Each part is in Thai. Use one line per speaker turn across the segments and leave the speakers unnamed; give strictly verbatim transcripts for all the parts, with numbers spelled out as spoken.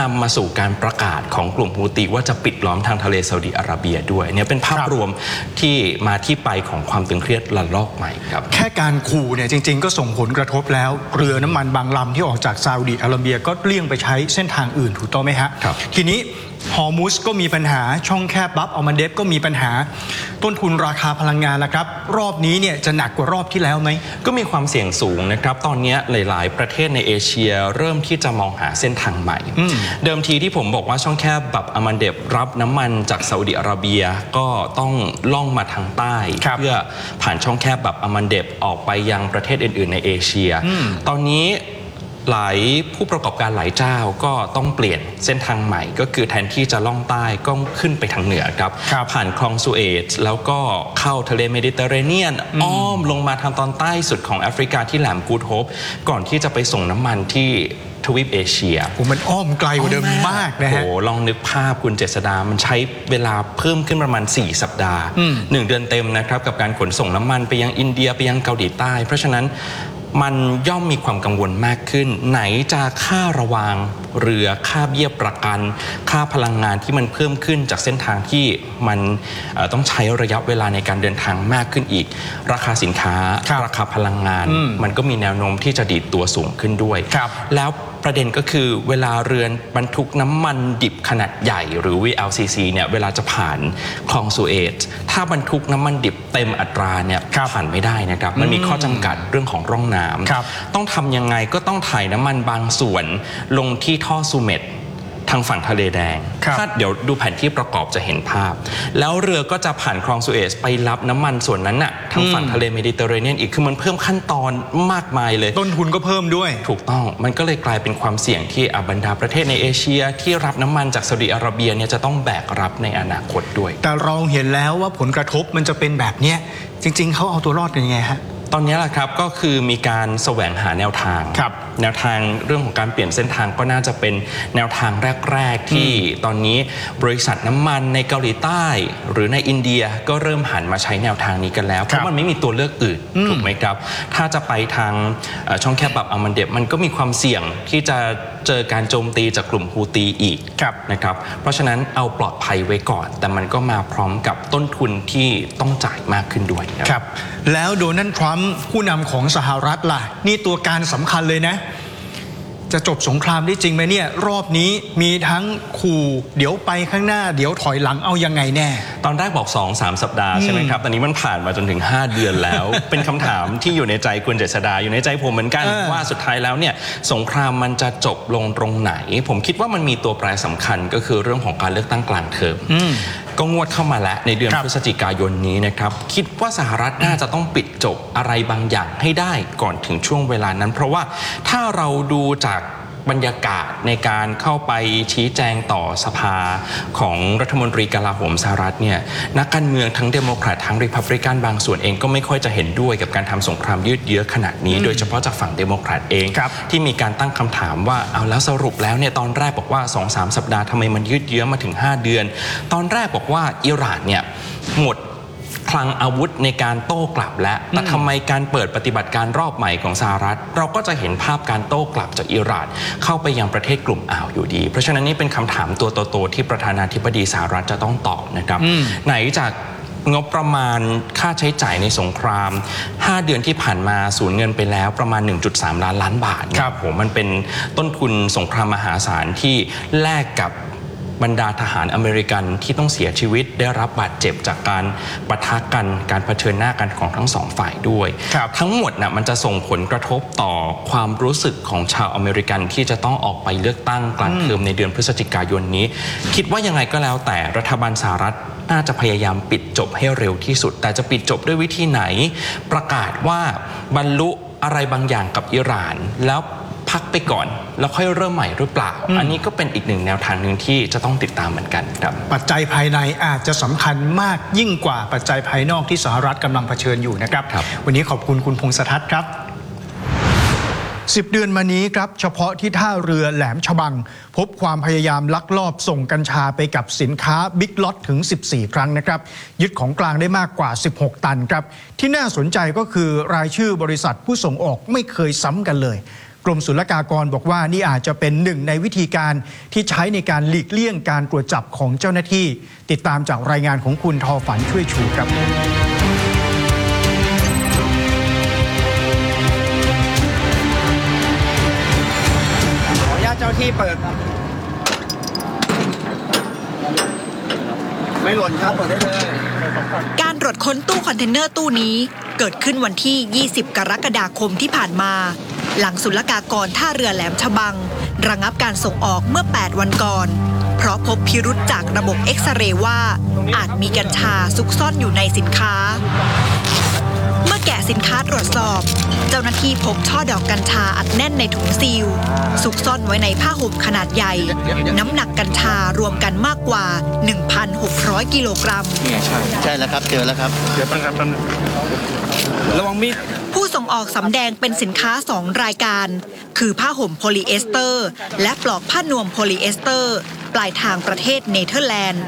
ำมาสู่การประกาศของกลุ่มฮูตีว่าจะปิดล้อมทางทะเลซาอุดิอาระเบียด้วยเนี่ยเป็นภาพรวมที่มาที่ไปของความตึงเครียดระลอกใหม่ครับ
แค่การขู่เนี่ยจริงๆก็ส่งผลกระทบแล้วเรือน้ำมันบางลำที่ออกจากซาอุดิอาระเบียก็เลี่ยงไปใช้เส้นทางอื่นถูกต้องไหมฮะทีนี้ฮอร์มุสก็มีปัญหาช่องแคบบับอัลมันเดบก็มีปัญหาต้นทุนราคาพลังงานละครับรอบนี้เนี่ยจะหนักกว่ารอบที่แล้วไหม
ก็มีความเสี่ยงสูงนะครับตอนนี้หลายๆประเทศในเอเชียเริ่มที่จะมองหาเส้นทางใหม่เดิมทีที่ผมบอกว่าช่องแคบบับอัลมันเดบรับน้ำมันจากซาอุดิอาระเบียก็ต้องล่องมาทางใต้เพื่อผ่านช่องแคบบับอัลมันเดบออกไปยังประเทศอื่นๆในเอเชียตอนนี้หลายผู้ประกอบการหลายเจ้าก็ต้องเปลี่ยนเส้นทางใหม่ก็คือแทนที่จะล่องใต้ก็ขึ้นไปทางเหนือครับผ่านคลองสุเอซแล้วก็เข้าทะเลเมดิเตอร์เรเนียนอ้อมลงมาทางตอนใต้สุดของแอฟริกาที่แหลมกูดโฮปก่อนที่จะไปส่งน้ำมันที่ทวีปเอเชีย
โอ้มันอ้อมไกลกว่าเดิมมากนะฮะ
โอ้ลองนึกภาพคุณเจษดามันใช้เวลาเพิ่มขึ้นประมาณสี่สัปดาห์หนึ่งเดือนเต็มนะครับกับการขนส่งน้ำมันไปยังอินเดียไปยังเกาหลีใต้เพราะฉะนั้นมันย่อมมีความกังวลมากขึ้นไหนจะค่าระวางเรือค่าเบี้ยประกันค่าพลังงานที่มันเพิ่มขึ้นจากเส้นทางที่มันต้องใช้ระยะเวลาในการเดินทางมากขึ้นอีกราคาสินค้าราคาพลังงานมันก็มีแนวโน้มที่จะดีดตัวสูงขึ้นด้วยแล้วประเด็นก็คือเวลาเรือบรรทุกน้ำมันดิบขนาดใหญ่หรือ วี แอล ซี ซี เนี่ยเวลาจะผ่านคลองสุเอซถ้าบรรทุกน้ำมันดิบเต็มอัตราเนี่ยผ่านไม่ได้นะครับมันมีข้อจำกัดเรื่องของร่องน้ำต้องทำยังไงก็ต้องถ่ายน้ำมันบางส่วนลงที่ท่อซูเมตทางฝั่งทะเลแดงถ้าเดี๋ยวดูแผนที่ประกอบจะเห็นภาพแล้วเรือก็จะผ่านคลองสุเอซไปรับน้ำมันส่วนนั้นน่ะทางฝั่งทะเลเมดิเตอร์เรเนียนอีกคือมันเพิ่มขั้นตอนมากมายเลย
ต้นทุนก็เพิ่มด้วย
ถูกต้องมันก็เลยกลายเป็นความเสี่ยงที่บรรดาประเทศในเอเชียที่รับน้ำมันจากซาอุดิอาระเบียเนี่ยจะต้องแบกรับในอนาคตด้วย
แต่เราเห็นแล้วว่าผลกระทบมันจะเป็นแบบนี้จริงๆเขาเอาตัวรอดกันยังไงฮะ
ตอนนี้แหละครับก็คือมีการแสวงหาแนวทางแนวทางเรื่องของการเปลี่ยนเส้นทางก็น่าจะเป็นแนวทางแรกๆที่ตอนนี้บริษัทน้ำมันในเกาหลีใต้หรือในอินเดียก็เริ่มหันมาใช้แนวทางนี้กันแล้วเพราะมันไม่มีตัวเลือกอื่นถูกไหมครับถ้าจะไปทางช่องแคบบับอัลมันเดบมันก็มีความเสี่ยงที่จะเจอการโจมตีจากกลุ่มฮูตีอีกนะครับเพราะฉะนั้นเอาปลอดภัยไว้ก่อนแต่มันก็มาพร้อมกับต้นทุนที่ต้องจ่ายมากขึ้นด้วย
ครับแล้วโดนัลด์ทรัมป์ผู้นำของสหรัฐล่ะนี่ตัวการสำคัญเลยนะจะจบสงครามได้จริงไหมเนี่ยรอบนี้มีทั้งขู่เดี๋ยวไปข้างหน้าเดี๋ยวถอยหลังเอายังไงแน่
ตอนแรกบอก สองถึงสาม สัปดาห์ใช่ไหมครับตอนนี้มันผ่านมาจนถึงห้าเดือนแล้ว เป็นคำถามที่อยู่ในใจคุณเจษดาอยู่ในใจผมเหมือนกันว่าสุดท้ายแล้วเนี่ยสงครามมันจะจบลงตรงไหนผมคิดว่ามันมีตัวแปรสำคัญก็คือเรื่องของการเลือกตั้งกลางเทอมก็งวดเข้ามาแล้วในเดือนพฤศจิกายนนี้นะครับคิดว่าสหรัฐน่าจะต้องปิดจบอะไรบางอย่างให้ได้ก่อนถึงช่วงเวลานั้นเพราะว่าถ้าเราดูจากบรรยากาศในการเข้าไปชี้แจงต่อสภาของรัฐมนตรีกลาโหมสหรัฐเนี่ยนักการเมืองทั้งเดโมแครตทั้งริพับลิกันบางส่วนเองก็ไม่ค่อยจะเห็นด้วยกับการทำสงครามยืดเยื้อขนาดนี้โดยเฉพาะจากฝั่งเดโมแครตเองที่มีการตั้งคำถามว่าเอาแล้วสรุปแล้วเนี่ยตอนแรกบอกว่า สองถึงสาม สัปดาห์ทำไมมันยืดเยื้อมาถึงห้าเดือนตอนแรกบอกว่าอิหร่านเนี่ยหมดคลังอาวุธในการโต้กลับและแต่ทำไมการเปิดปฏิบัติการรอบใหม่ของสหรัฐเราก็จะเห็นภาพการโต้กลับจากอิหร่านเข้าไปยังประเทศกลุ่มอ่าวอยู่ดีเพราะฉะนั้นนี่เป็นคำถามตัวโตๆที่ประธานาธิบดีสหรัฐจะต้องตอบนะครับไหนจากงบประมาณค่าใช้จ่ายในสงครามห้าเดือนที่ผ่านมาสูญเงินไปแล้วประมาณ หนึ่งจุดสาม ล้านล้านบาทครับผมมันเป็นต้นทุนสงครามมหาศาลที่แลกกับบรรดาทหารอเมริกันที่ต้องเสียชีวิตได้รับบาดเจ็บจากการปะทะกันการเผชิญหน้ากันของทั้งสองฝ่ายด้วยทั้งหมดน่ะมันจะส่งผลกระทบต่อความรู้สึกของชาวอเมริกันที่จะต้องออกไปเลือกตั้งกลางเทอมในเดือนพฤศจิกายนนี้คิดว่ายังไงก็แล้วแต่รัฐบาลสหรัฐน่าจะพยายามปิดจบให้เร็วที่สุดแต่จะปิดจบด้วยวิธีไหนประกาศว่าบรรลุอะไรบางอย่างกับอิหร่านแล้วพักไปก่อนแล้วค่อยเริ่มใหม่หรือเปล่า อ, อันนี้ก็เป็นอีกหนึ่งแนวทางหนึ่งที่จะต้องติดตามเหมือนกันครับ
ปัจจัยภายในอาจจะสำคัญมากยิ่งกว่าปัจจัยภายนอกที่สหรัฐกำลังเผชิญอยู่นะครับวันนี้ขอบคุณคุณพงษ์ทัศน์ครับสิบเดือนมานี้ครับเฉพาะที่ท่าเรือแหลมฉบังพบความพยายามลักลอบส่งกัญชาไปกับสินค้าบิ๊กล็อตถึงสิบสี่ครั้งนะครับยึดของกลางได้มากกว่าสิบหกตันครับที่น่าสนใจก็คือรายชื่อบริษัทผู้ส่งออกไม่เคยซ้ำกันเลยกรมศุลกากรบอกว่านี่อาจจะเป็นหนึ่งในวิธีการที่ใช้ในการหลีกเลี่ยงการตรวจจับของเจ้าหน้าที่ติดตามจากรายงานของคุณทอฝันช่วยชูครับ
ขออนุญาตเจ้าที่เปิดไม่หล่นครับเปิดได้เลย
การตรวจค้นตู้คอนเทนเนอร์ตู้นี้เกิดขึ้นวันที่ยี่สิบกรกฎาคมที่ผ่านมาหลังศุลกากรท่าเรือแหลมฉบังระงับการส่งออกเมื่อแปดวันก่อนเพราะพบพิรุธจากระบบเอ็กซเรย์ว่าอาจมีกัญชาซุกซ่อนอยู่ในสินค้าเมื่อแกะสินค้าตรวจสอบเจ้าหน้าที่พบช่อดอกกัญชาอัดแน่นในถุงซีลซุกซ่อนไว้ในผ้าห่มขนาดใหญ่น้ำหนักกัญชารวมกันมากกว่า หนึ่งพันหกร้อย กิโลกรัม
ใช่ใช่แล้วครับเจอแล้วครับเดี๋ยวครับระวังมีด
ผู้ส่งออกสำแดงเป็นสินค้าสองรายการคือผ้าห่มโพลีเอสเตอร์และปลอกผ้านวมโพลีเอสเตอร์ปลายทางประเทศเนเธอร์แลนด์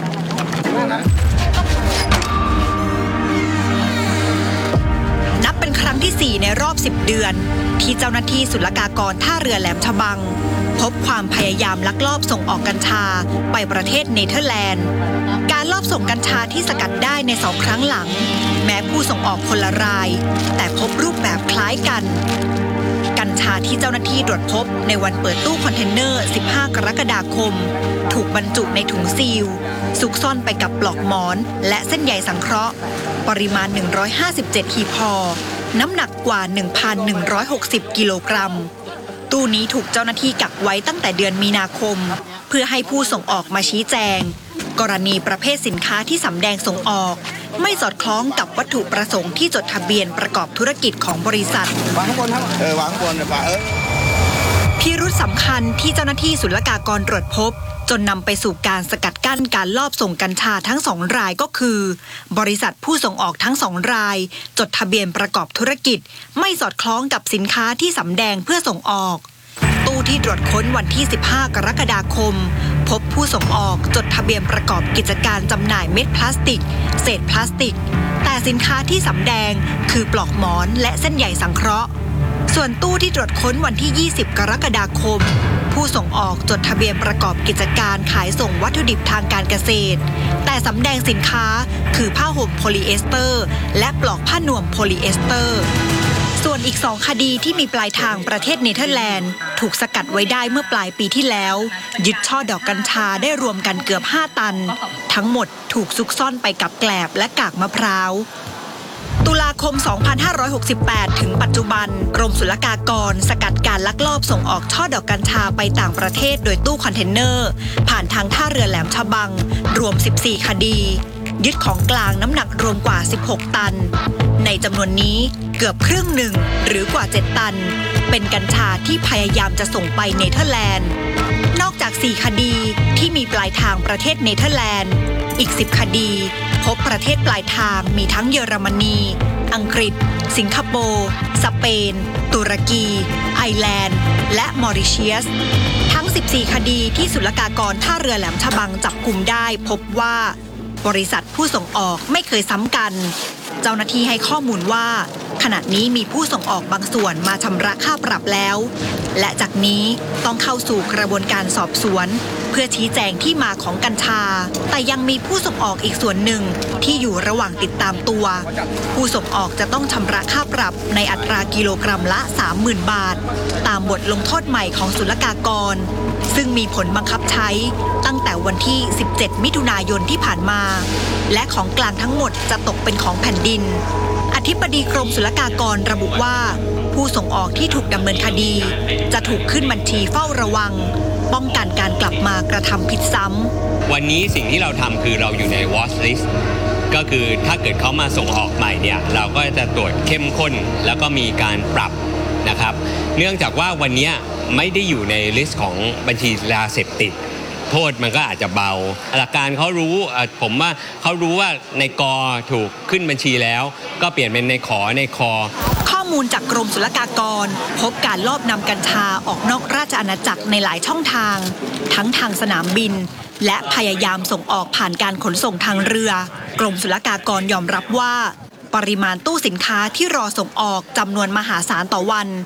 นับเป็นครั้งที่สี่ในรอบสิบเดือนที่เจ้าหน้าที่ศุลกากรท่าเรือแหลมฉบังพบความพยายามลักลอบส่งออกกัญชาไปประเทศเนเธอร์แลนด์การลอบส่งกัญชาที่สกัดได้ในสองครั้งหลังแม้ผู้ส่งออกคนละรายแต่พบรูปแบบคล้ายกันกัญชาที่เจ้าหน้าที่ตรวจพบในวันเปิดตู้คอนเทนเนอร์สิบห้ากรกฎาคมถูกบรรจุในถุงซีลซุกซ่อนไปกับปลอกหมอนและเส้นใยสังเคราะห์ปริมาณหนึ่งร้อยห้าสิบเจ็ดหีบห่อน้ำหนักกว่า หนึ่งพันหนึ่งร้อยหกสิบ กิโลกรัมตู้นี้ถูกเจ้าหน้าที่กักไว้ตั้งแต่เดือนมีนาคมเพื่อให้ผู้ส่งออกมาชี้แจงกรณีประเภทสินค้าที่สำแดงส่งออกไม่สอดคล้องกับวัตถุประสงค์ที่จดทะเบียนประกอบธุรกิจของบริษัท
วางข้างบนครับเออวางข้างบนเดี๋ยวเออ
พิรุธสำคัญที่เจ้าหน้าที่ศุลกากรตรวจพบจนนำไปสู่การสกัดกั้นการลอบส่งกัญชาทั้งสองรายก็คือบริษัทผู้ส่งออกทั้งสองรายจดทะเบียนประกอบธุรกิจไม่สอดคล้องกับสินค้าที่สำแดงเพื่อส่งออกตู้ที่ตรวจค้นวันที่สิบห้ากรกฎาคมพบผู้ส่งออกจดทะเบียนประกอบกิจการจำหน่ายเม็ดพลาสติกเศษพลาสติกแต่สินค้าที่สำแดงคือปลอกหมอนและเส้นใยสังเคราะห์ส่วนตู้ที่ตรวจค้นวันที่ยี่สิบกรกฎาคมผู้ส่งออกจดทะเบียนประกอบกิจการขายส่งวัตถุดิบทางการเกษตรแต่สำแดงสินค้าคือผ้าห่มโพลีเอสเตอร์และปลอกผ้านวมโพลีเอสเตอร์ส่วนอีกสองคดีที่มีปลายทางประเทศเนเธอร์แลนด์ถูกสกัดไว้ได้เมื่อปลายปีที่แล้วยึดช่อดอกกัญชาได้รวมกันเกือบห้าตันทั้งหมดถูกซุกซ่อนไปกับแกลบและกากมะพร้าวตุลาคม สองพันห้าร้อยหกสิบแปด ถึงปัจจุบันกรมศุลกากรสกัดการลักลอบส่งออกช่อดอกกัญชาไปต่างประเทศโดยตู้คอนเทนเนอร์ผ่านทางท่าเรือแหลมฉบังรวมสิบสี่คดียึดของกลางน้ำหนักรวมกว่าสิบหกตันในจำนวนนี้เกือบครึ่งหนึ่งหรือกว่าเจ็ดตันเป็นกัญชาที่พยายามจะส่งไปเนเธอร์แลนด์นอกจากสี่คดีที่มีปลายทางประเทศเนเธอร์แลนด์อีกสิบคดีพบประเทศปลายทางมีทั้งเยอรมนีอังกฤษสิงคโปร์สเปนตุรกีไอร์แลนด์และมอริเชียสทั้งสิบสี่คดีที่ศุลกากรท่าเรือแหลมฉบังจับกุมได้พบว่าบริษัทผู้ส่งออกไม่เคยซ้ำกันเจ้าหน้าที่ให้ข้อมูลว่าขณะนี้มีผู้ส่งออกบางส่วนมาชำระค่าปรับแล้วและจากนี้ต้องเข้าสู่กระบวนการสอบสวนเพื่อชี้แจงที่มาของกัญชาแต่ยังมีผู้ส่งออกอีกส่วนหนึ่งที่อยู่ระหว่างติดตามตัวผู้ส่งออกจะต้องชำระค่าปรับในอัตรากิโลกรัมละ สามหมื่น บาทตามบทลงโทษใหม่ของศุลกากรซึ่งมีผลบังคับใช้ตั้งแต่วันที่สิบเจ็ดมิถุนายนที่ผ่านมาและของกลางทั้งหมดจะตกเป็นของแผ่นดินอธิบดีกรมศุลกากรระบุว่าผู้ส่งออกที่ถูกดำเนินคดีจะถูกขึ้นบัญชีเฝ้าระวังป้องกันการกลับมากระทำผิดซ้ำ
วันนี้สิ่งที่เราทำคือเราอยู่ใน watch list ก็คือถ้าเกิดเขามาส่งออกใหม่เนี่ยเราก็จะตรวจเข้มข้นแล้วก็มีการปรับนะครับเนื่องจากว่าวันนี้ไม่ได้อยู่ในลิสต์ของบัญชียาเสพติดโทษมันก็อาจจะเบาหลักการเขารู้ผมว่าเขารู้ว่าในกอถูกขึ้นบัญชีแล้วก็เปลี่ยนเป็นในขอในคอ
ข้อมูลจากกรมศุลกากรพบการลอบนำกัญชาออกนอกราชอาณาจักรในหลายช่องทางทั้งทางสนามบินและพยายามส่งออกผ่านการขนส่งทางเรือกรมศุลกากรยอมรับว่าปริมาณตู้สินค้าที่รอส่งออกจำนวนมหาศาลต่อวันท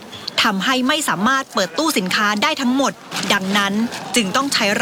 ทำให้ไม่สามารถเปิดตู้สินค้าได้ทั้งหมดดังนั้นจึงต้องใช้